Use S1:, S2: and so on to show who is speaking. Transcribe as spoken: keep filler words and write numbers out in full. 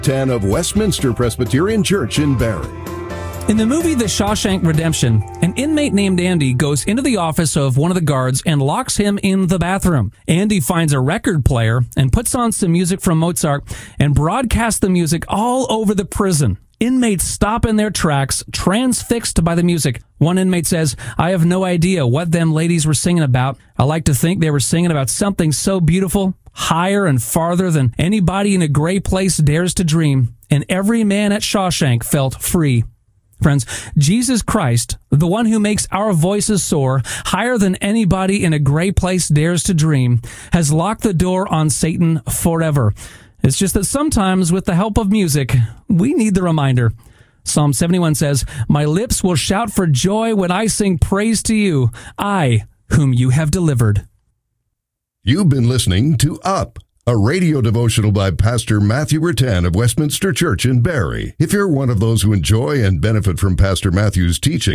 S1: ten of Westminster Presbyterian Church in Barrie.
S2: In the movie The Shawshank Redemption, an inmate named Andy goes into the office of one of the guards and locks him in the bathroom. Andy finds a record player and puts on some music from Mozart and broadcasts the music all over the prison. Inmates stop in their tracks, transfixed by the music. One inmate says, "I have no idea what them ladies were singing about. I like to think they were singing about something so beautiful, higher and farther than anybody in a gray place dares to dream." And every man at Shawshank felt free. Friends, Jesus Christ, the one who makes our voices soar higher than anybody in a gray place dares to dream, has locked the door on Satan forever. It's just that sometimes, with the help of music, we need the reminder. Psalm seventy-one says, "My lips will shout for joy when I sing praise to you, I, whom you have delivered."
S1: You've been listening to Up, a radio devotional by Pastor Matthew Rattan of Westminster Church in Barrie. If you're one of those who enjoy and benefit from Pastor Matthew's teaching,